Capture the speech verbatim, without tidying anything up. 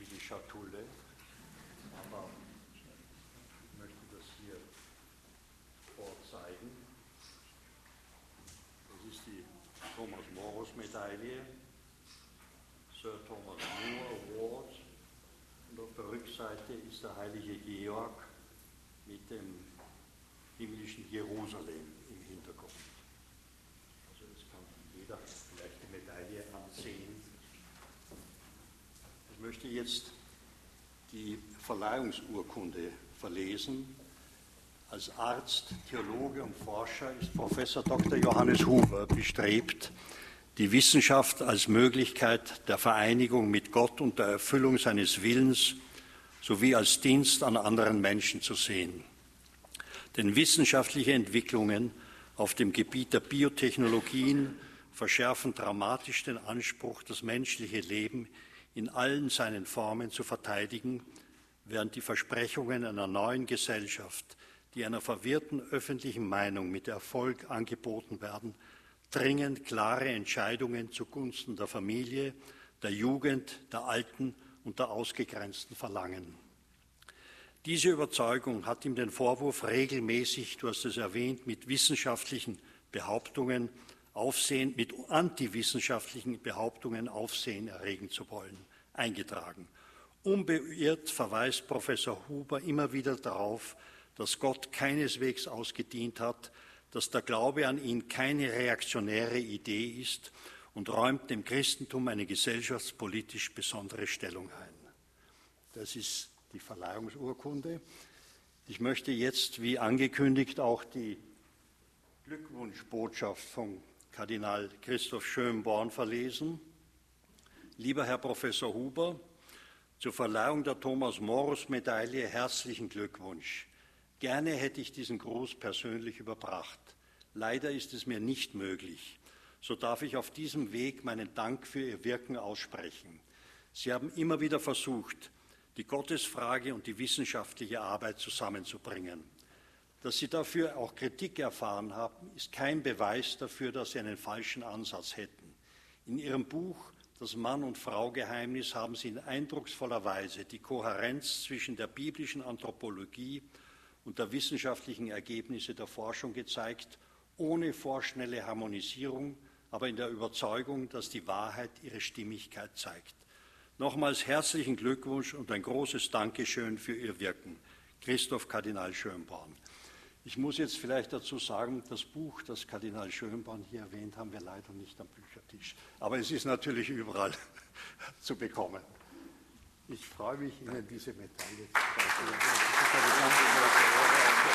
die Schatulle, aber ich möchte das hier vorzeigen. Das ist die Thomas-Morus-Medaille, Sir Thomas More Award, und auf der Rückseite ist der heilige Georg mit dem himmlischen Jerusalem im Hintergrund. Also das kann jeder vielleicht die Medaille ansehen. Ich möchte jetzt die Verleihungsurkunde verlesen. Als Arzt, Theologe und Forscher ist Professor Doktor Johannes Huber bestrebt, die Wissenschaft als Möglichkeit der Vereinigung mit Gott und der Erfüllung seines Willens sowie als Dienst an anderen Menschen zu sehen. Denn wissenschaftliche Entwicklungen auf dem Gebiet der Biotechnologien verschärfen dramatisch den Anspruch, das menschliche Leben in allen seinen Formen zu verteidigen, während die Versprechungen einer neuen Gesellschaft, die einer verwirrten öffentlichen Meinung mit Erfolg angeboten werden, dringend klare Entscheidungen zugunsten der Familie, der Jugend, der Alten und der Ausgegrenzten verlangen. Diese Überzeugung hat ihm den Vorwurf regelmäßig, du hast es erwähnt, mit wissenschaftlichen Behauptungen Aufsehen, mit antiwissenschaftlichen Behauptungen Aufsehen erregen zu wollen, eingetragen. Unbeirrt verweist Professor Huber immer wieder darauf, dass Gott keineswegs ausgedient hat, dass der Glaube an ihn keine reaktionäre Idee ist, und räumt dem Christentum eine gesellschaftspolitisch besondere Stellung ein. Das ist die Verleihungsurkunde. Ich möchte jetzt, wie angekündigt, auch die Glückwunschbotschaft von Kardinal Christoph Schönborn verlesen. Lieber Herr Professor Huber, zur Verleihung der Thomas-Morus-Medaille herzlichen Glückwunsch. Gerne hätte ich diesen Gruß persönlich überbracht. Leider ist es mir nicht möglich. So darf ich auf diesem Weg meinen Dank für Ihr Wirken aussprechen. Sie haben immer wieder versucht, die Gottesfrage und die wissenschaftliche Arbeit zusammenzubringen. Dass Sie dafür auch Kritik erfahren haben, ist kein Beweis dafür, dass Sie einen falschen Ansatz hätten. In Ihrem Buch Das Mann- und Frau-Geheimnis haben Sie in eindrucksvoller Weise die Kohärenz zwischen der biblischen Anthropologie und der wissenschaftlichen Ergebnisse der Forschung gezeigt, ohne vorschnelle Harmonisierung, aber in der Überzeugung, dass die Wahrheit ihre Stimmigkeit zeigt. Nochmals herzlichen Glückwunsch und ein großes Dankeschön für Ihr Wirken. Christoph Kardinal Schönborn. Ich muss jetzt vielleicht dazu sagen, das Buch, das Kardinal Schönborn hier erwähnt, haben wir leider nicht am Büchertisch. Aber es ist natürlich überall zu bekommen. Ich freue mich, Ihnen diese Medaille zu zeigen.